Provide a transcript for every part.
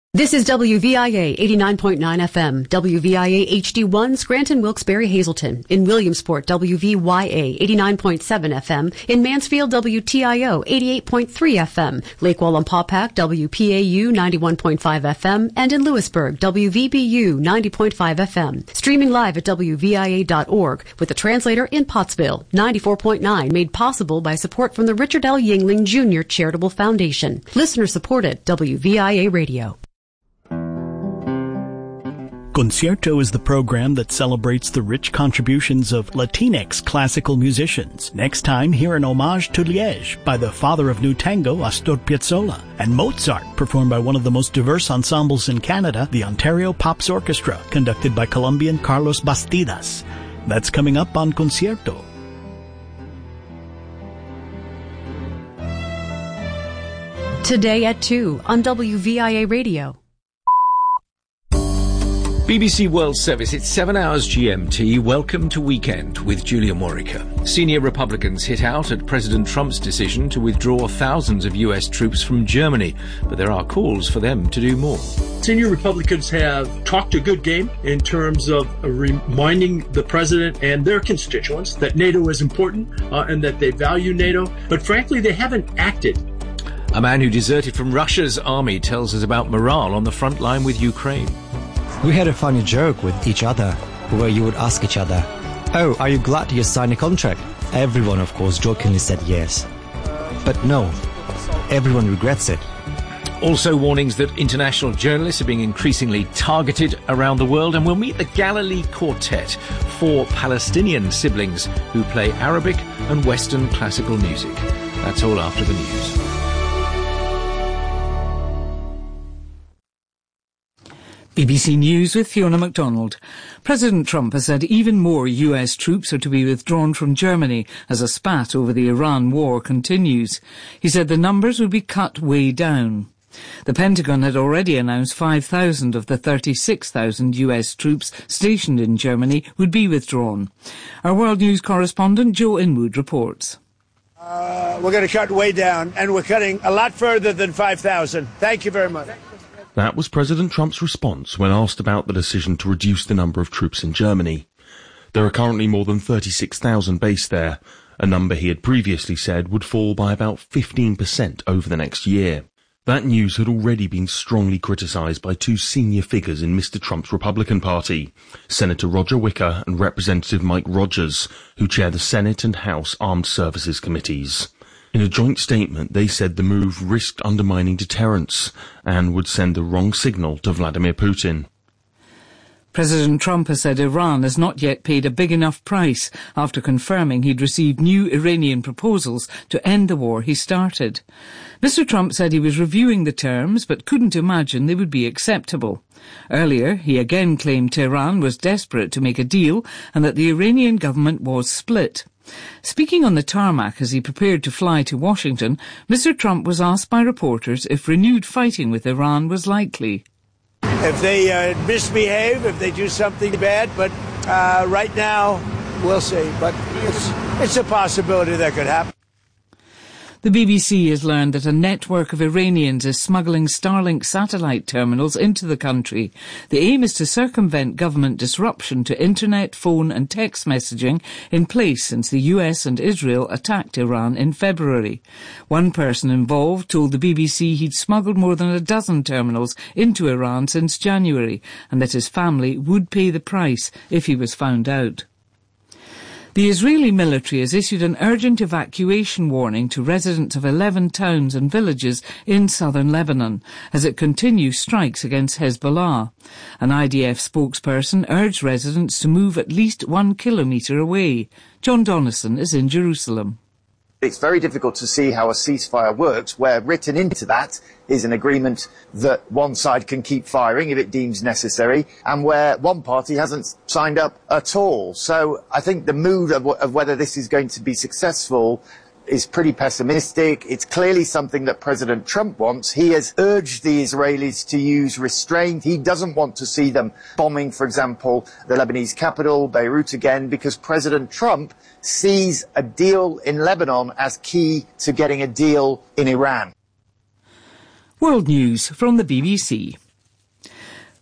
This is WVIA 89.9 FM, WVIA HD1, Scranton, Wilkes-Barre, Hazleton. In Williamsport, WVYA 89.7 FM. In Mansfield, WTIO 88.3 FM. Lake Wallenpaupack, WPAU 91.5 FM. And in Lewisburg, WVBU 90.5 FM. Streaming live at WVIA.org with a translator in Pottsville, 94.9, made possible by support from the Richard L. Yingling Jr. Charitable Foundation. Listener supported WVIA Radio. Concierto is the program that celebrates the rich contributions of Latinx classical musicians. Next time, hear an homage to Liège by the father of new tango, Astor Piazzolla, and Mozart, performed by one of the most diverse ensembles in Canada, the Ontario Pops Orchestra, conducted by Colombian Carlos Bastidas. That's coming up on Concierto. Today at 2 on WVIA Radio. BBC World Service, it's 7 hours GMT. Welcome to Weekend with Julia Morica. Senior Republicans hit out at President Trump's decision to withdraw thousands of US troops from Germany, but there are calls for them to do more. Senior Republicans have talked a good game in terms of reminding the president and their constituents that NATO is important and that they value NATO, but frankly, they haven't acted. A man who deserted from Russia's army tells us about morale on the front line with Ukraine. We had a funny joke with each other, where you would ask each other, "Oh, are you glad you signed a contract?" Everyone, of course, jokingly said yes. But no, everyone regrets it. Also warnings that international journalists are being increasingly targeted around the world, and we'll meet the Galilee Quartet, 4 Palestinian siblings who play Arabic and Western classical music. That's all after the news. BBC News with Fiona MacDonald. President Trump has said even more US troops are to be withdrawn from Germany as a spat over the Iran war continues. He said the numbers would be cut way down. The Pentagon had already announced 5,000 of the 36,000 US troops stationed in Germany would be withdrawn. Our World News correspondent Joe Inwood reports. We're going to cut way down, and we're cutting a lot further than 5,000. Thank you very much. That was President Trump's response when asked about the decision to reduce the number of troops in Germany. There are currently more than 36,000 based there, a number he had previously said would fall by about 15% over the next year. That news had already been strongly criticised by 2 senior figures in Mr. Trump's Republican Party, Senator Roger Wicker and Representative Mike Rogers, who chair the Senate and House Armed Services Committees. In a joint statement, they said the move risked undermining deterrence and would send the wrong signal to Vladimir Putin. President Trump has said Iran has not yet paid a big enough price after confirming he'd received new Iranian proposals to end the war he started. Mr. Trump said he was reviewing the terms but couldn't imagine they would be acceptable. Earlier, he again claimed Tehran was desperate to make a deal and that the Iranian government was split. Speaking on the tarmac as he prepared to fly to Washington, Mr. Trump was asked by reporters if renewed fighting with Iran was likely. If they misbehave, if they do something bad, but right now, we'll see. But it's a possibility that could happen. The BBC has learned that a network of Iranians is smuggling Starlink satellite terminals into the country. The aim is to circumvent government disruption to internet, phone and text messaging in place since the US and Israel attacked Iran in February. One person involved told the BBC he'd smuggled more than a dozen terminals into Iran since January and that his family would pay the price if he was found out. The Israeli military has issued an urgent evacuation warning to residents of 11 towns and villages in southern Lebanon as it continues strikes against Hezbollah. An IDF spokesperson urged residents to move at least 1 kilometre away. John Donnison is in Jerusalem. It's very difficult to see how a ceasefire works where written into that is an agreement that one side can keep firing if it deems necessary and where one party hasn't signed up at all. So I think the mood of whether this is going to be successful is pretty pessimistic. It's clearly something that President Trump wants. He has urged the Israelis to use restraint. He doesn't want to see them bombing, for example, the Lebanese capital, Beirut again, because President Trump sees a deal in Lebanon as key to getting a deal in Iran. World News from the BBC.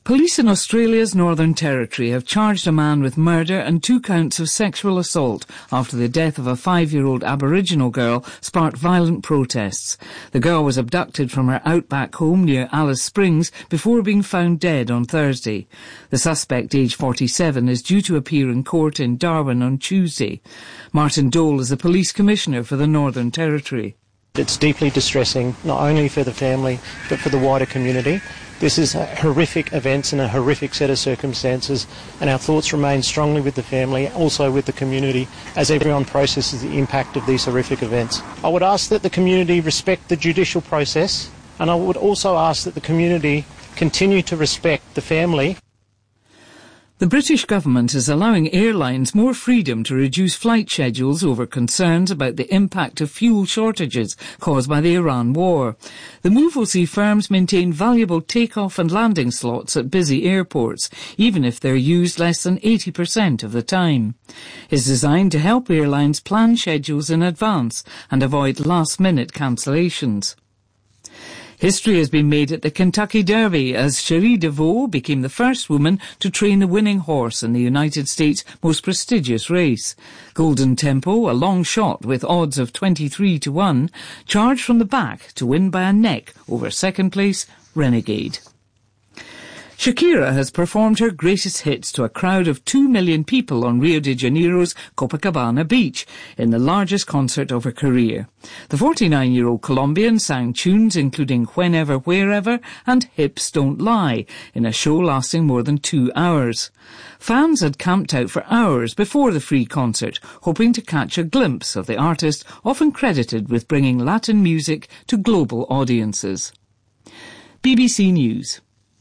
Police in Australia's Northern Territory have charged a man with murder and 2 counts of sexual assault after the death of a 5-year-old Aboriginal girl sparked violent protests. The girl was abducted from her outback home near Alice Springs before being found dead on Thursday. The suspect, aged 47, is due to appear in court in Darwin on Tuesday. Martin Dole is the Police Commissioner for the Northern Territory. It's deeply distressing, not only for the family, but for the wider community. This is horrific events and a horrific set of circumstances, and our thoughts remain strongly with the family, also with the community, as everyone processes the impact of these horrific events. I would ask that the community respect the judicial process, and I would also ask that the community continue to respect the family. The British government is allowing airlines more freedom to reduce flight schedules over concerns about the impact of fuel shortages caused by the Iran war. The move will see firms maintain valuable takeoff and landing slots at busy airports, even if they're used less than 80% of the time. It's designed to help airlines plan schedules in advance and avoid last-minute cancellations. History has been made at the Kentucky Derby as Cherie DeVaux became the first woman to train the winning horse in the United States' most prestigious race. Golden Tempo, a long shot with odds of 23-1, charged from the back to win by a neck over second place Renegade. Shakira has performed her greatest hits to a crowd of 2 million people on Rio de Janeiro's Copacabana beach in the largest concert of her career. The 49-year-old Colombian sang tunes including Whenever, Wherever and Hips Don't Lie in a show lasting more than 2 hours. Fans had camped out for hours before the free concert, hoping to catch a glimpse of the artist often credited with bringing Latin music to global audiences. BBC News.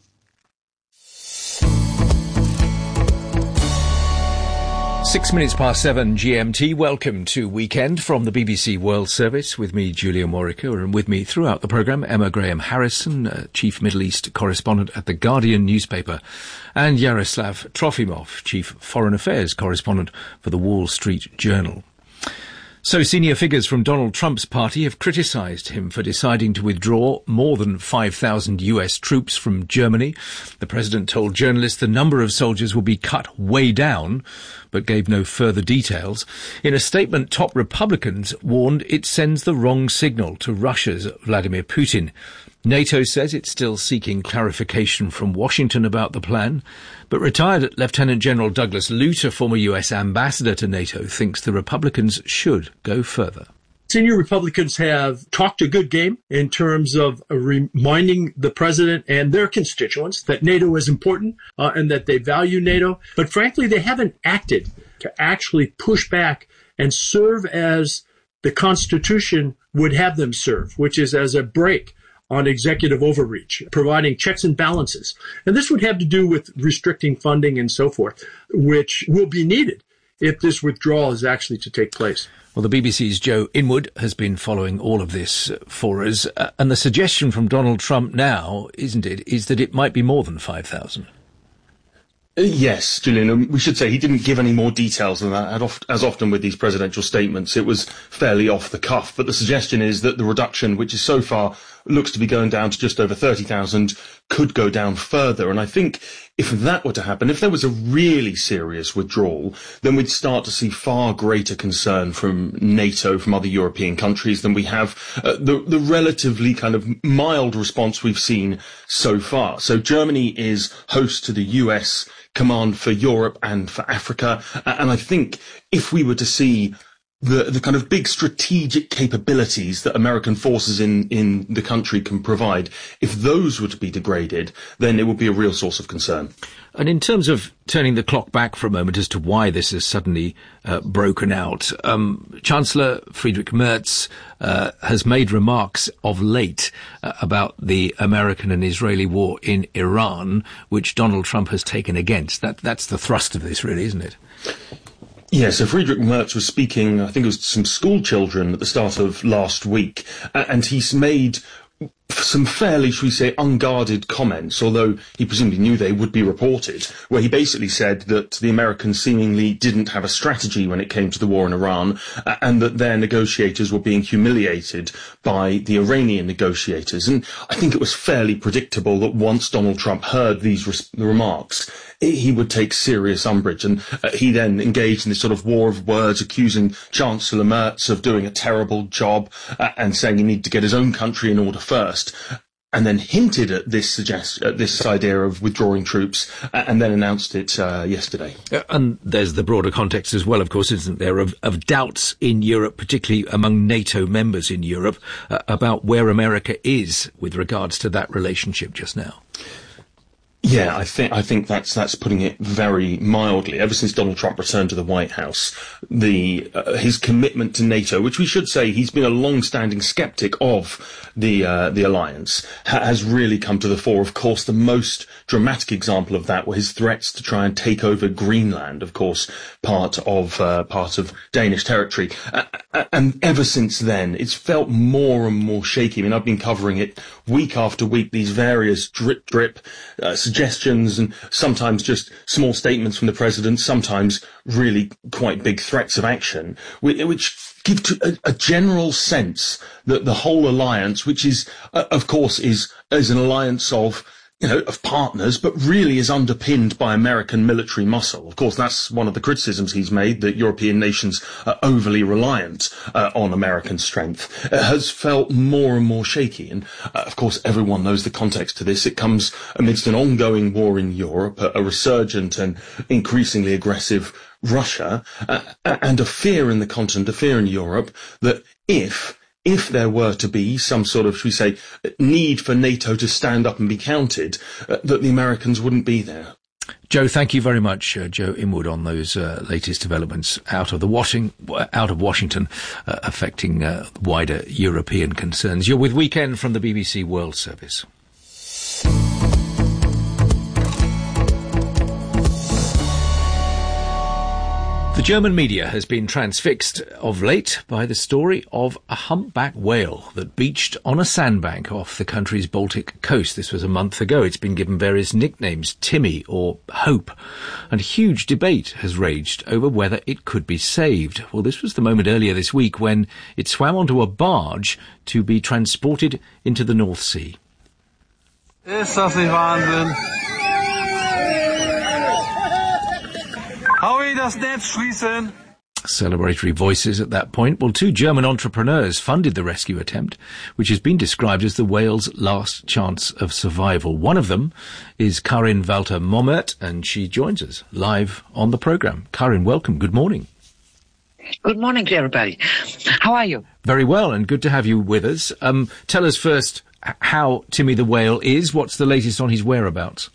Six minutes past 7 GMT. Welcome to Weekend from the BBC World Service with me, Julia Morica, and with me throughout the programme, Emma Graham-Harrison, Chief Middle East Correspondent at The Guardian newspaper, and Yaroslav Trofimov, Chief Foreign Affairs Correspondent for The Wall Street Journal. So senior figures from Donald Trump's party have criticised him for deciding to withdraw more than 5,000 US troops from Germany. The president told journalists the number of soldiers will be cut way down, but gave no further details. In a statement, top Republicans warned it sends the wrong signal to Russia's Vladimir Putin. NATO says it's still seeking clarification from Washington about the plan, but retired Lieutenant General Douglas Lute, a former US ambassador to NATO, thinks the Republicans should go further. Senior Republicans have talked a good game in terms of reminding the president and their constituents that NATO is important and that they value NATO. But frankly, they haven't acted to actually push back and serve as the Constitution would have them serve, which is as a brake on executive overreach, providing checks and balances. And this would have to do with restricting funding and so forth, which will be needed if this withdrawal is actually to take place. Well, the BBC's Joe Inwood has been following all of this for us. And the suggestion from Donald Trump now, isn't it, is that it might be more than 5,000. Yes, Julian, we should say he didn't give any more details than that. As often with these presidential statements, it was fairly off the cuff. But the suggestion is that the reduction, which is so far looks to be going down to just over 30,000, could go down further. And I think if that were to happen, if there was a really serious withdrawal, then we'd start to see far greater concern from NATO, from other European countries than we have the relatively kind of mild response we've seen so far. So Germany is host to the US Command for Europe and for Africa. And I think if we were to see the kind of big strategic capabilities that American forces in the country can provide, if those were to be degraded, then it would be a real source of concern. And in terms of turning the clock back for a moment as to why this has suddenly broken out, Chancellor Friedrich Merz has made remarks of late about the American and Israeli war in Iran, which Donald Trump has taken against. That's the thrust of this, really, isn't it? Yeah, so Friedrich Merz was speaking, I think it was to some school children at the start of last week, and he's made some fairly, should we say, unguarded comments, although he presumably knew they would be reported, where he basically said that the Americans seemingly didn't have a strategy when it came to the war in Iran, and that their negotiators were being humiliated by the Iranian negotiators. And I think it was fairly predictable that once Donald Trump heard these remarks, he would take serious umbrage, and he then engaged in this sort of war of words, accusing Chancellor Merz of doing a terrible job and saying he needed to get his own country in order first, and then hinted at this idea of withdrawing troops, and then announced it yesterday. And there's the broader context as well, of course, isn't there, of doubts in Europe, particularly among NATO members in Europe, about where America is with regards to that relationship just now. Yeah, I think that's putting it very mildly. Ever since Donald Trump returned to the White House, his commitment to NATO, which we should say he's been a long-standing skeptic of the alliance, has really come to the fore. Of course, the most dramatic example of that were his threats to try and take over Greenland, of course, part of Danish territory. And ever since then, it's felt more and more shaky. I mean, I've been covering it week after week, these various drip suggestions, and sometimes just small statements from the president, sometimes really quite big threats of action, which give a general sense that the whole alliance, which is, of course, is an alliance of partners, but really is underpinned by American military muscle. Of course, that's one of the criticisms he's made, that European nations are overly reliant on American strength. It has felt more and more shaky. And, of course, everyone knows the context to this. It comes amidst an ongoing war in Europe, a resurgent and increasingly aggressive Russia, and a fear in the continent, a fear in Europe, that if there were to be some sort of, should we say, need for NATO to stand up and be counted, that the Americans wouldn't be there. Joe, thank you very much, Joe Inwood, on those latest developments out of Washington, affecting wider European concerns. You're with Weekend from the BBC World Service. The German media has been transfixed of late by the story of a humpback whale that beached on a sandbank off the country's Baltic coast. This was a month ago. It's been given various nicknames, Timmy or Hope, and huge debate has raged over whether it could be saved. Well, this was the moment earlier this week when it swam onto a barge to be transported into the North Sea. Ist das nicht Wahnsinn? Das Netz schließen. Celebratory voices at that point. Well, two German entrepreneurs funded the rescue attempt, which has been described as the whale's last chance of survival. One of them is Karin Walter-Mommert, and she joins us live on the programme. Karin, welcome. Good morning. Good morning to everybody. How are you? Very well, and good to have you with us. Tell us first how Timmy the whale is. What's the latest on his whereabouts?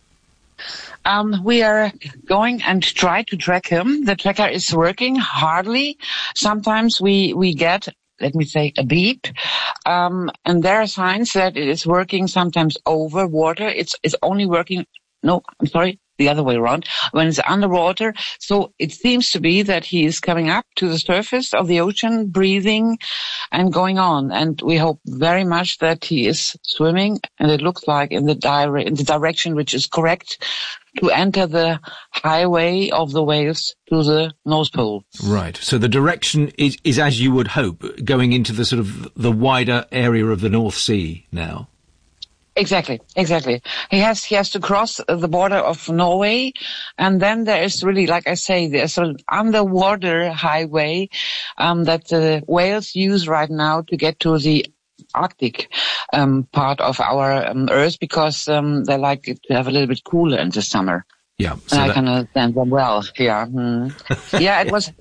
We are going and try to track him. The tracker is working hardly. Sometimes we get, let me say, a beep. And there are signs that it is working sometimes over water. It's only working, no, I'm sorry, the other way around, when it's underwater. So it seems to be that he is coming up to the surface of the ocean, breathing and going on. And we hope very much that he is swimming, and it looks like in the direction which is correct, to enter the highway of the whales to the North Pole. Right. So the direction is as you would hope, going into the sort of the wider area of the North Sea now. Exactly. He has to cross the border of Norway, and then there is really, like I say, there's an underwater highway that the whales use right now to get to the Arctic part of our Earth, because they like it to have a little bit cooler in the summer. Yeah, so I can understand them well. Yeah, yeah. It was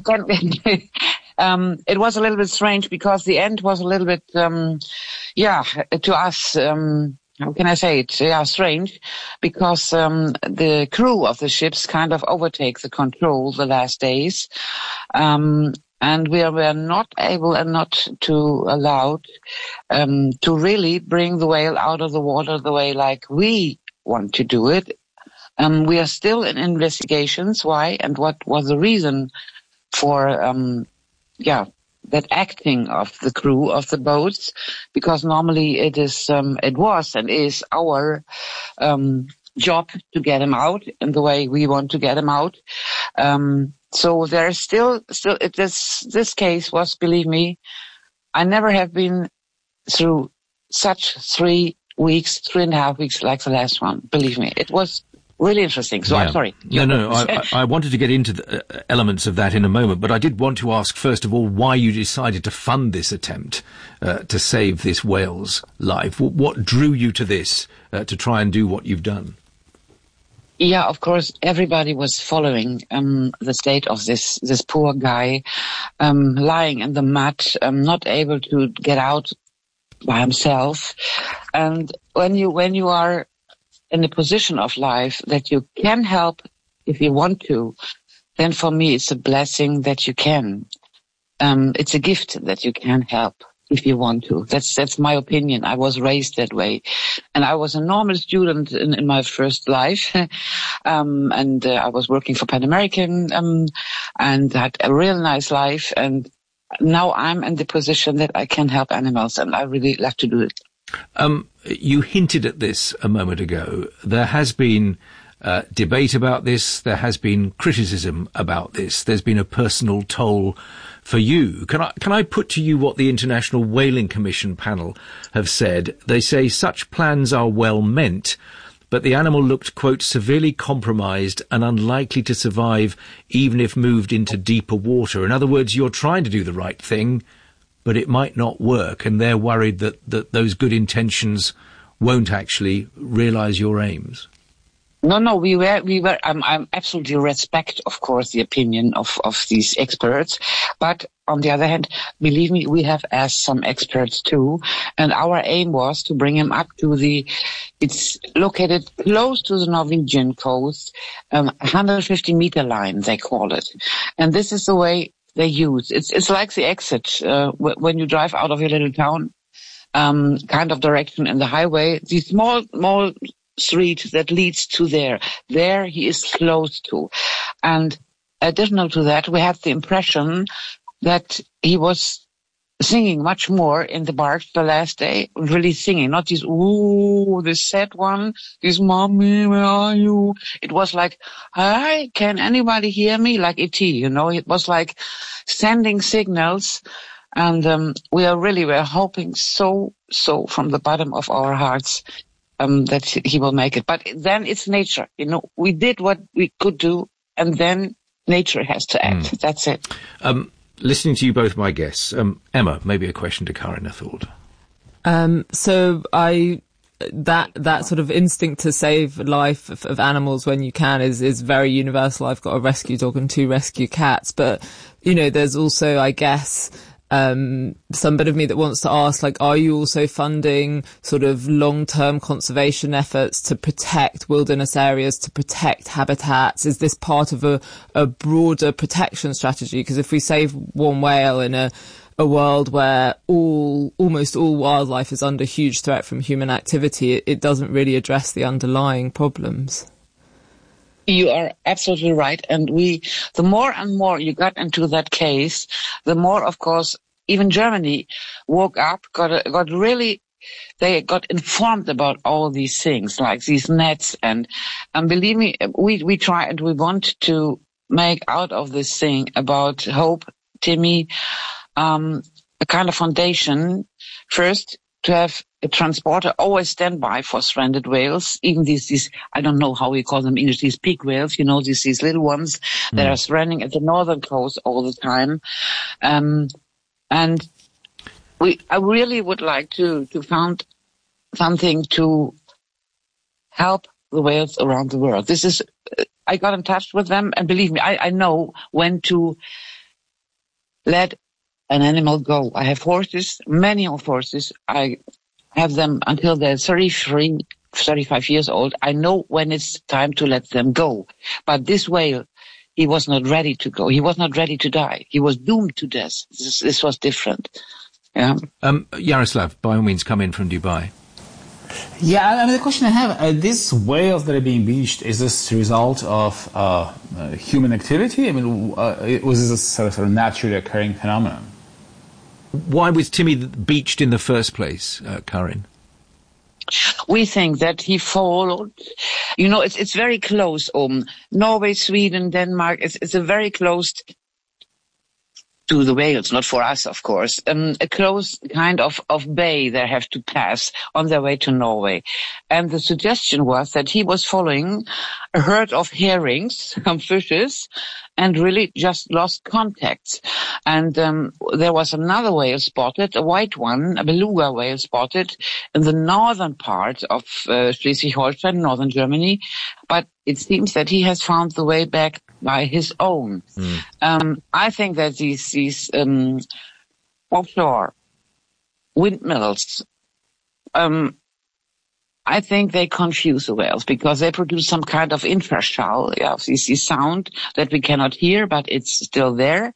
it was a little bit strange because the end was a little bit to us. How can I say it? Yeah, strange, because the crew of the ships kind of overtake the control the last days. And we were not able and not allowed to really bring the whale out of the water the way like we want to do it. We are still in investigations. Why and what was the reason for that acting of the crew of the boats, because normally it was and is our job to get him out in the way we want to get him out. So there's still this case was, believe me, I never have been through such 3.5 weeks like the last one. Believe me, it was really interesting. So I'm sorry. No. I wanted to get into the elements of that in a moment, but I did want to ask, first of all, why you decided to fund this attempt to save this whale's life. What drew you to this, to try and do what you've done? Yeah, of course, everybody was following the state of this poor guy lying in the mud, not able to get out by himself. And when you are in a position of life that you can help if you want to, then for me it's a blessing that you can. It's a gift that you can help if you want to. That's my opinion. I was raised that way. And I was a normal student in my first life. And I was working for Pan American, and had a real nice life. And now I'm in the position that I can help animals, and I really love to do it. You hinted at this a moment ago. There has been debate about this. There has been criticism about this. There's been a personal toll for you. Can I put to you what the International Whaling Commission panel have said? They say such plans are well meant, but the animal looked, quote, severely compromised and unlikely to survive even if moved into deeper water. In other words, you're trying to do the right thing, but it might not work, and they're worried that those good intentions won't actually realize your aims. No, we were, I'm absolutely respect, of course, the opinion of these experts. But on the other hand, believe me, we have asked some experts too. And our aim was to bring him up to it's located close to the Norwegian coast, 150 meter line, they call it. And this is the way they use. It's like the exit, when you drive out of your little town, kind of direction in the highway, the small street that leads to there he is close to. And additional to that, we had the impression that he was singing much more in the bark the last day, really singing, not this, ooh, this sad one, this mommy, where are you? It was like, hi, can anybody hear me? Like E.T., it was like sending signals. And we're hoping so from the bottom of our hearts that he will make it. But then it's nature. We did what we could do, and then nature has to act. That's it. Listening to you both, my guests, Emma, maybe a question to Karin, I thought. So that sort of instinct to save life of animals when you can is very universal. I've got a rescue dog and 2 rescue cats, but there's also, I guess, some bit of me that wants to ask, are you also funding sort of long-term conservation efforts to protect wilderness areas, to protect habitats? Is this part of a broader protection strategy? Because if we save one whale in a world where almost all wildlife is under huge threat from human activity, it doesn't really address the underlying problems. You are absolutely right. And the more and more you got into that case, the more, of course, even Germany woke up, they got informed about all these things, like these nets. And believe me, we try and we want to make out of this thing about Hope, Timmy, a kind of foundation, first to have a transporter always stand by for stranded whales, even these I don't know how we call them in English, these pig whales, these little ones that are stranding at the northern coast all the time. And I really would like to found something to help the whales around the world. I got in touch with them, and believe me, I know when to let an animal go. I have horses, many of horses. I have them until they're 33, 35 years old. I know when it's time to let them go. But this whale, he was not ready to go. He was not ready to die. He was doomed to death. This was different. Yeah. Yaroslav, by all means, come in from Dubai. Yeah, the question I have, these whales that are being beached, is this a result of human activity? Was this a sort of naturally occurring phenomenon? Why was Timmy beached in the first place, Karin? We think that he followed, it's very close. Norway, Sweden, Denmark, it's a very close to the whales, not for us, of course, a close kind of bay they have to pass on their way to Norway. And the suggestion was that he was following a herd of herrings, some fishes, and really just lost contact. And there was another whale spotted, a white one, a beluga whale spotted in the northern part of Schleswig-Holstein, northern Germany. But it seems that he has found the way back by his own. I think that these offshore windmills, I think they confuse the whales because they produce some kind of infrasound, this sound that we cannot hear, but it's still there.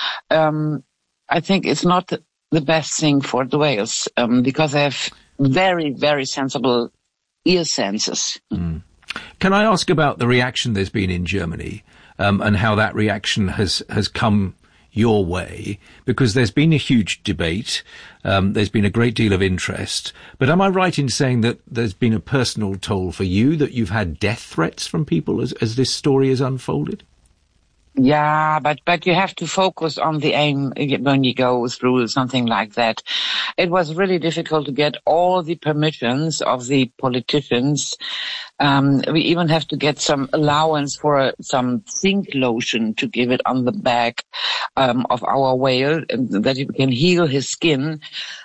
I think it's not the best thing for the whales because they have very, very sensible ear senses. Can I ask about the reaction there's been in Germany and how that reaction has come your way? Because there's been a huge debate, there's been a great deal of interest, but am I right in saying that there's been a personal toll for you, that you've had death threats from people as this story has unfolded? Yeah, but you have to focus on the aim when you go through something like that. It was really difficult to get all the permissions of the politicians. We even have to get some allowance for some zinc lotion to give it on the back of our whale, that it can heal his skin.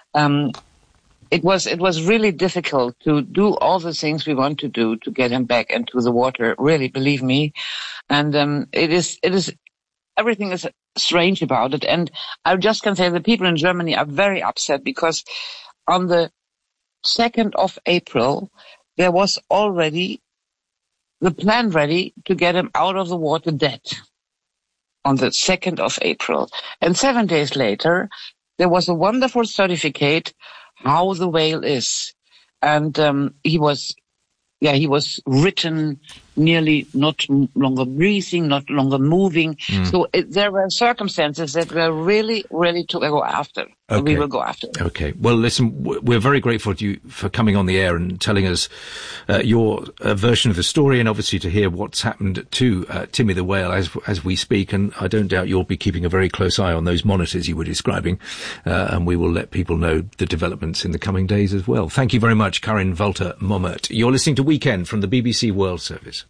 It was really difficult to do all the things we want to do to get him back into the water. Really, believe me. And it is everything is strange about it. And I just can say the people in Germany are very upset because on the 2nd of April there was already the plan ready to get him out of the water dead. On the 2nd of April, and 7 days later there was a wonderful certificate how the whale is, and he was written nearly not longer breathing, not longer moving. So there were circumstances that were really, really to go after. Okay. We will go after. Okay. Well, listen, we're very grateful to you for coming on the air and telling us your version of the story, and obviously to hear what's happened to Timmy the whale as we speak. And I don't doubt you'll be keeping a very close eye on those monitors you were describing, and we will let people know the developments in the coming days as well. Thank you very much, Karin Walter-Mommert. You're listening to Weekend from the BBC World Service.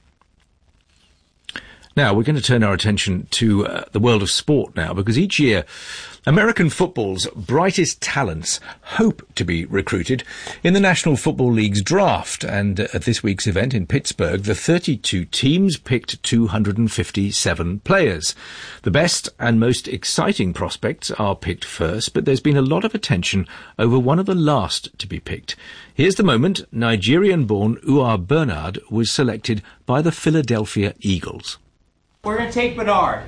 Now, we're going to turn our attention to the world of sport now, because each year American football's brightest talents hope to be recruited in the National Football League's draft. And at this week's event in Pittsburgh, the 32 teams picked 257 players. The best and most exciting prospects are picked first, but there's been a lot of attention over one of the last to be picked. Here's the moment Nigerian-born Uar Bernard was selected by the Philadelphia Eagles. We're going to take Bernard.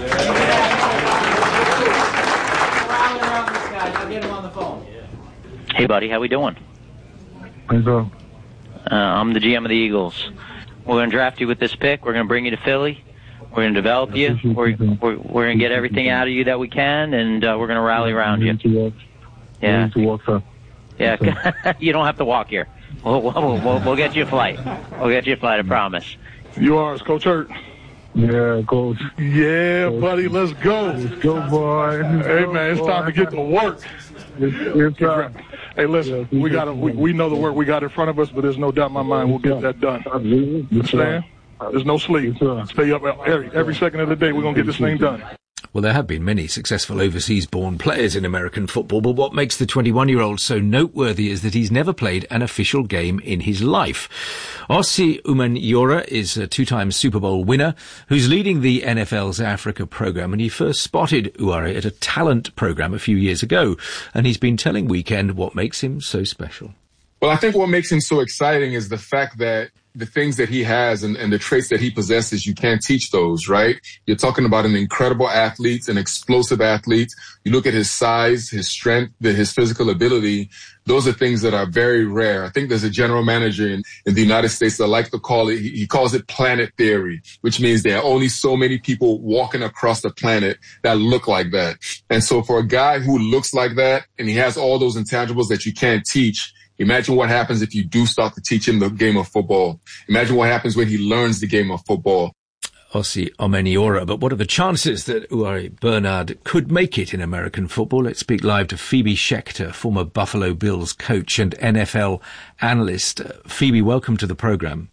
I'll get him on the phone. Hey, buddy, how we doing? How's it? I'm the GM of the Eagles. We're going to draft you with this pick. We're going to bring you to Philly. We're going to develop you. We're going to get everything out of you that we can, and we're going to rally around you. Yeah. Yeah. You don't have to walk here. We'll get you a flight. We'll get you a flight, I promise. You are, Coach Hurt. Yeah, Coach. Yeah, Coach. Buddy, let's go. Let's go, boy. Hey, man, it's time to get to work. Hey, listen, we know the work we got in front of us, but there's no doubt in my mind we'll get that done. You understand? There's no sleep. Stay up every second of the day. We're going to get this thing done. Well, there have been many successful overseas-born players in American football, but what makes the 21-year-old so noteworthy is that he's never played an official game in his life. Ossi Umenyiora is a two-time Super Bowl winner who's leading the NFL's Africa program, and he first spotted Uare at a talent program a few years ago, and he's been telling Weekend what makes him so special. Well, I think what makes him so exciting is the fact that the things that he has and the traits that he possesses, you can't teach those, right? You're talking about an incredible athlete, an explosive athlete. You look at his size, his strength, his physical ability. Those are things that are very rare. I think there's a general manager in the United States that I like to call it, he calls it planet theory, which means there are only so many people walking across the planet that look like that. And so for a guy who looks like that and he has all those intangibles that you can't teach, imagine what happens if you do start to teach him the game of football. Imagine what happens when he learns the game of football. Ossie Omeniora, but what are the chances that Uwari Bernard could make it in American football? Let's speak live to Phoebe Schechter, former Buffalo Bills coach and NFL analyst. Phoebe, welcome to the program.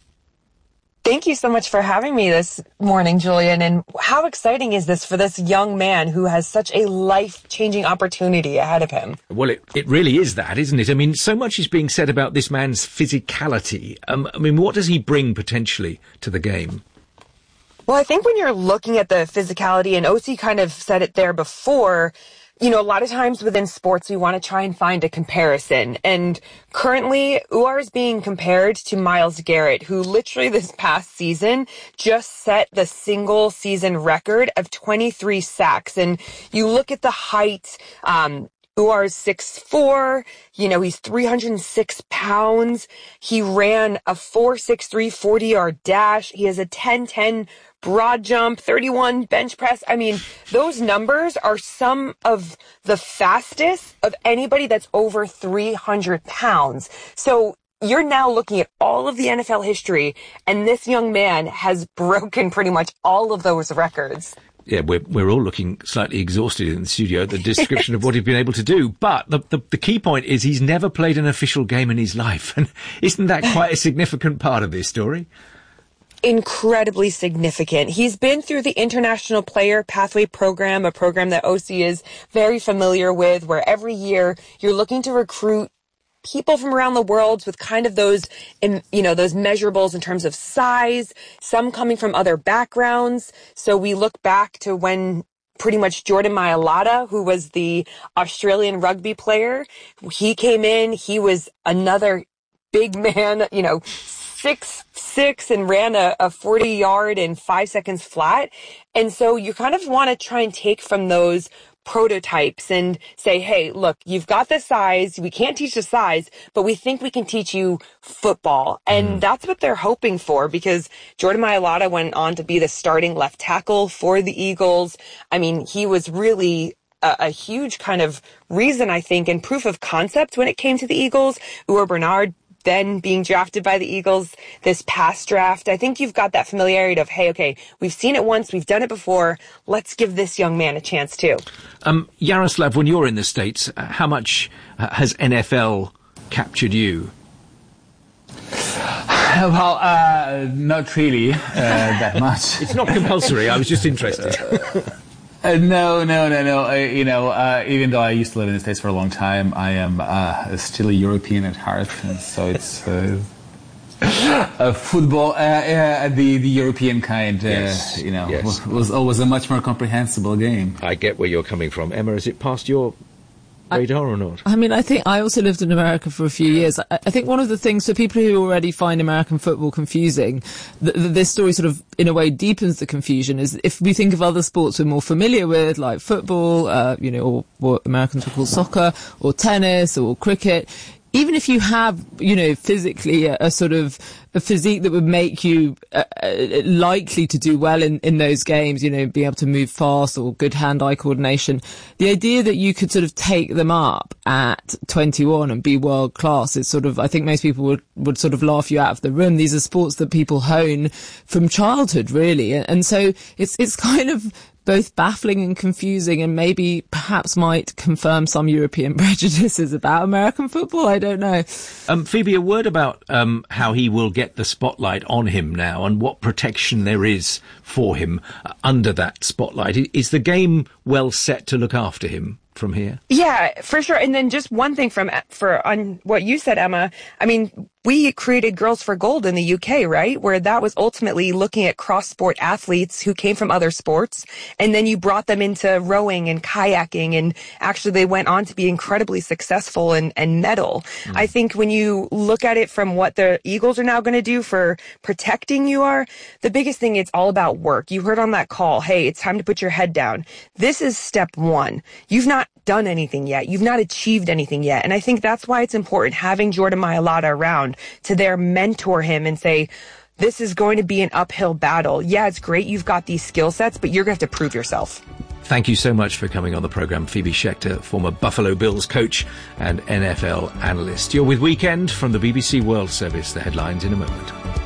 Thank you so much for having me this morning, Julian. And how exciting is this for this young man who has such a life-changing opportunity ahead of him? Well, it really is that, isn't it? I mean, so much is being said about this man's physicality. I mean, what does he bring potentially to the game? Well, I think when you're looking at the physicality, and Ossie kind of said it there before, you know, a lot of times within sports, we want to try and find a comparison. And currently, Uwar is being compared to Myles Garrett, who literally this past season just set the single season record of 23 sacks. And you look at the height, Uwar's 6'4", you know, he's 306 pounds. He ran a 4.63 40-yard dash. He has a 10.10 broad jump, 31 bench press. I mean, those numbers are some of the fastest of anybody that's over 300 pounds. So you're now looking at all of the NFL history, and this young man has broken pretty much all of those records. Yeah, we're all looking slightly exhausted in the studio at the description of what he's been able to do. But the key point is he's never played an official game in his life. And isn't that quite a significant part of this story? Incredibly significant. He's been through the International Player Pathway Program, a program that Ossie is very familiar with, where every year you're looking to recruit people from around the world with kind of those, you know, those measurables in terms of size, some coming from other backgrounds. So we look back to when pretty much Jordan Mailata, who was the Australian rugby player, he came in, he was another big man, you know, 6'6", and ran a 40-yard in 5 seconds flat. And so you kind of want to try and take from those prototypes and say, hey, look, you've got the size. We can't teach the size, but we think we can teach you football. And that's what they're hoping for, because Jordan Mailata went on to be the starting left tackle for the Eagles. I mean, he was really a huge kind of reason, I think, and proof of concept when it came to the Eagles. Uwar Bernard then being drafted by the Eagles this past draft. I think you've got that familiarity of, hey, okay, we've seen it once, we've done it before, let's give this young man a chance too. Yaroslav, when you're in the States, how much has NFL captured you? Well, not really that much. It's not compulsory, I was just interested. No. Even though I used to live in the States for a long time, I am still a European at heart, and so it's football, the European kind. Was always a much more comprehensible game. I get where you're coming from, Emma. Is it past your radar or not? I mean, I think I also lived in America for a few years. I think one of the things for people who already find American football confusing, this story sort of, in a way, deepens the confusion, is if we think of other sports we're more familiar with, like football, or what Americans would call soccer, or tennis, or cricket. Even if you have, physically a sort of a physique that would make you likely to do well in those games, be able to move fast or good hand-eye coordination, the idea that you could sort of take them up at 21 and be world class is sort of, I think most people would sort of laugh you out of the room. These are sports that people hone from childhood, really. And so it's kind of both baffling and confusing, and maybe perhaps might confirm some European prejudices about American football. I don't know. Phoebe, a word about how he will get the spotlight on him now and what protection there is for him under that spotlight. Is the game well set to look after him from here? Yeah, for sure. And then just one thing on what you said, Emma. I mean, we created Girls for Gold in the UK, right? Where that was ultimately looking at cross-sport athletes who came from other sports, and then you brought them into rowing and kayaking, and actually they went on to be incredibly successful and medal. I think when you look at it from what the Eagles are now going to do for protecting UR, the biggest thing, it's all about work. You heard on that call, hey, it's time to put your head down. This is step one. You've not done anything yet. You've not achieved anything yet. And I think that's why it's important having Jordan Mailata around to there mentor him and say, this is going to be an uphill battle. Yeah, it's great you've got these skill sets, but you're going to have to prove yourself. Thank you so much for coming on the programme, Phoebe Schechter, former Buffalo Bills coach and NFL analyst. You're with Weekend from the BBC World Service. The headlines in a moment.